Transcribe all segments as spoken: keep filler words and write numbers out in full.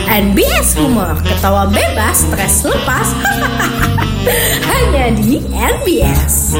N B S Humor, ketawa bebas, stres lepas. Hanya di N B S.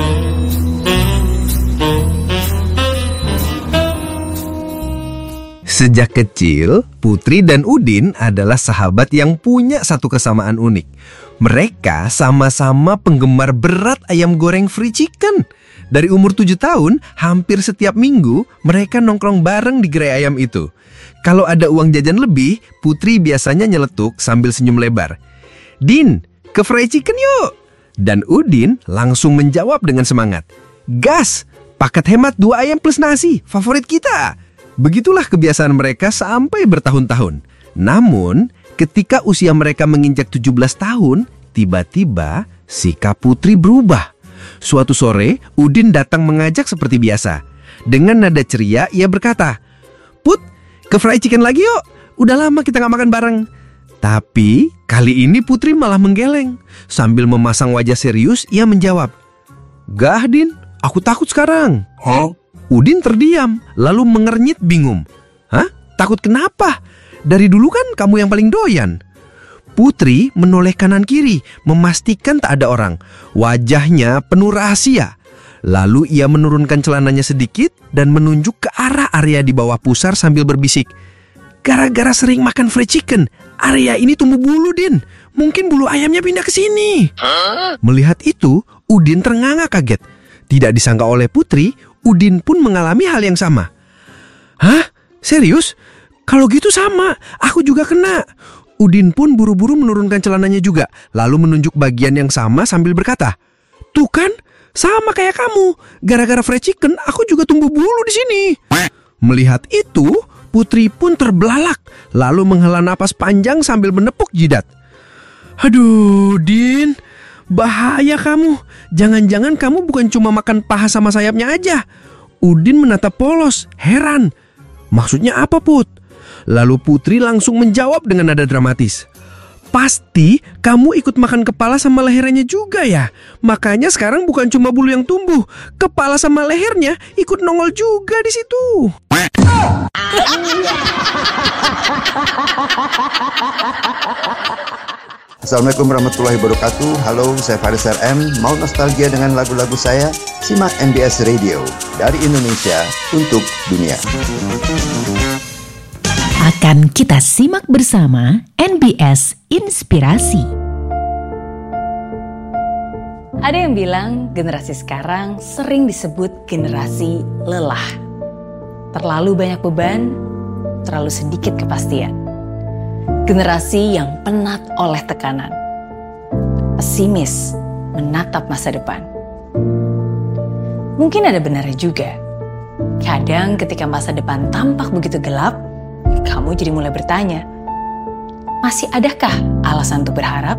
Sejak kecil, Putri dan Udin adalah sahabat yang punya satu kesamaan unik. Mereka sama-sama penggemar berat ayam goreng free chicken. Dari umur tujuh tahun, hampir setiap minggu mereka nongkrong bareng di gerai ayam itu. Kalau ada uang jajan lebih, Putri biasanya nyeletuk sambil senyum lebar. "Din, ke fried chicken yuk!" Dan Udin langsung menjawab dengan semangat. "Gas, paket hemat dua ayam plus nasi, favorit kita!" Begitulah kebiasaan mereka sampai bertahun-tahun. Namun, ketika usia mereka menginjak tujuh belas tahun, tiba-tiba sikap Putri berubah. Suatu sore, Udin datang mengajak seperti biasa. Dengan nada ceria, ia berkata, "Put, ke fried chicken lagi yuk. Udah lama kita gak makan bareng." Tapi kali ini Putri malah menggeleng. Sambil memasang wajah serius, ia menjawab, "Gak, Din, aku takut sekarang." "Hah?" Udin terdiam, lalu mengernyit bingung. "Hah? Takut kenapa? Dari dulu kan kamu yang paling doyan." Putri menoleh kanan kiri, memastikan tak ada orang. Wajahnya penuh rahasia. Lalu ia menurunkan celananya sedikit dan menunjuk ke arah area di bawah pusar sambil berbisik, "Gara-gara sering makan fried chicken, area ini tumbuh bulu, Din. Mungkin bulu ayamnya pindah ke sini." Huh? Melihat itu, Udin ternganga kaget. Tidak disangka oleh Putri, Udin pun mengalami hal yang sama. "Hah? Serius? Kalau gitu sama, aku juga kena." Udin pun buru-buru menurunkan celananya juga, lalu menunjuk bagian yang sama sambil berkata, "Tuh kan, sama kayak kamu. Gara-gara fried chicken, aku juga tumbuh bulu di sini." Melihat itu, Putri pun terbelalak, lalu menghela napas panjang sambil menepuk jidat. "Aduh, Din, bahaya kamu. Jangan-jangan kamu bukan cuma makan paha sama sayapnya aja." Udin menatap polos, heran. "Maksudnya apa, Put?" Lalu Putri langsung menjawab dengan nada dramatis, "Pasti kamu ikut makan kepala sama lehernya juga ya. Makanya sekarang bukan cuma bulu yang tumbuh, kepala sama lehernya ikut nongol juga di situ." Assalamualaikum warahmatullahi wabarakatuh. Halo, saya Faris R M. Mau nostalgia dengan lagu-lagu saya? Simak N B S Radio dari Indonesia untuk dunia. Akan kita simak bersama N B S Inspirasi. Ada yang bilang generasi sekarang sering disebut generasi lelah. Terlalu banyak beban, terlalu sedikit kepastian. Generasi yang penat oleh tekanan. Pesimis menatap masa depan. Mungkin ada benarnya juga. Kadang ketika masa depan tampak begitu gelap, kamu jadi mulai bertanya, masih adakah alasan untuk berharap?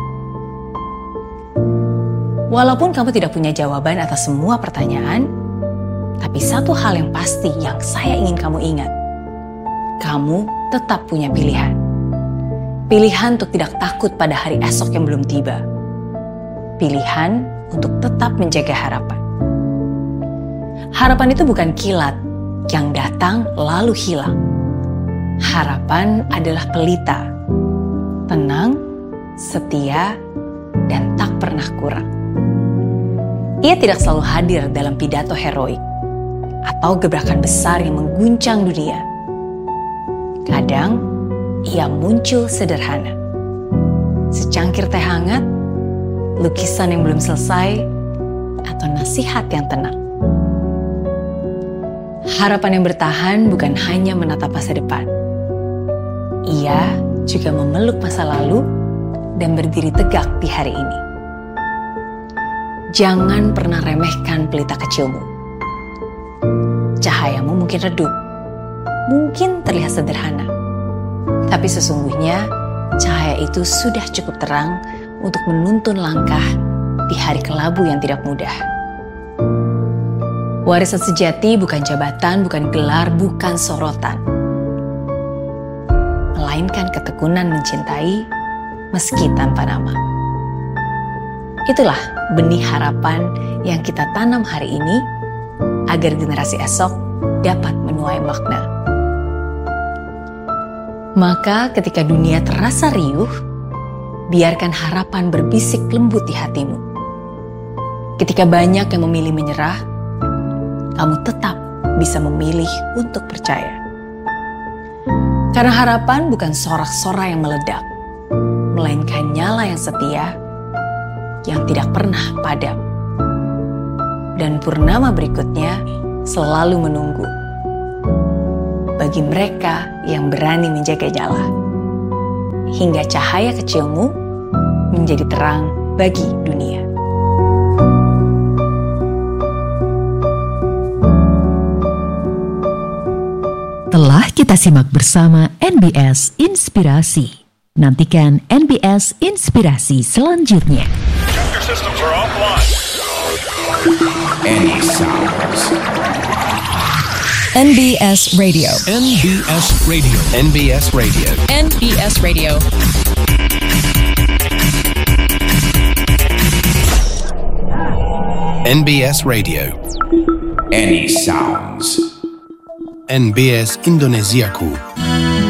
Walaupun kamu tidak punya jawaban atas semua pertanyaan, tapi satu hal yang pasti yang saya ingin kamu ingat, kamu tetap punya pilihan. Pilihan untuk tidak takut pada hari esok yang belum tiba. Pilihan untuk tetap menjaga harapan. Harapan itu bukan kilat yang datang lalu hilang. Harapan adalah pelita, tenang, setia, dan tak pernah kurang. Ia tidak selalu hadir dalam pidato heroik atau gebrakan besar yang mengguncang dunia. Kadang, ia muncul sederhana. Secangkir teh hangat, lukisan yang belum selesai, atau nasihat yang tenang. Harapan yang bertahan bukan hanya menatap masa depan. Ia juga memeluk masa lalu dan berdiri tegak di hari ini. Jangan pernah remehkan pelita kecilmu. Cahayamu mungkin redup, mungkin terlihat sederhana. Tapi sesungguhnya cahaya itu sudah cukup terang untuk menuntun langkah di hari kelabu yang tidak mudah. Warisan sejati bukan jabatan, bukan gelar, bukan sorotan. Melainkan ketekunan mencintai meski tanpa nama. Itulah benih harapan yang kita tanam hari ini agar generasi esok dapat menuai makna. Maka ketika dunia terasa riuh, biarkan harapan berbisik lembut di hatimu. Ketika banyak yang memilih menyerah, kamu tetap bisa memilih untuk percaya. Karena harapan bukan sorak-sorai yang meledak, melainkan nyala yang setia, yang tidak pernah padam. Dan purnama berikutnya selalu menunggu bagi mereka yang berani menjaga nyala, hingga cahaya kecilmu menjadi terang bagi dunia. Telah kita simak bersama N B S Inspirasi. Nantikan N B S Inspirasi selanjutnya. Any sounds. N B S Radio. N B S Radio. N B S Radio. N B S Radio. N B S Radio. Any sounds. N B S Indonesiaku.